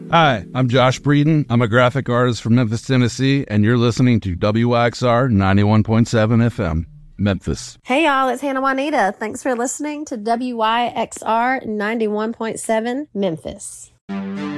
Hi, I'm Josh Breeden. I'm a graphic artist from Memphis, Tennessee, and you're listening to WYXR 91.7 FM, Memphis. Hey, y'all, it's Hannah Juanita. Thanks for listening to WYXR 91.7 Memphis.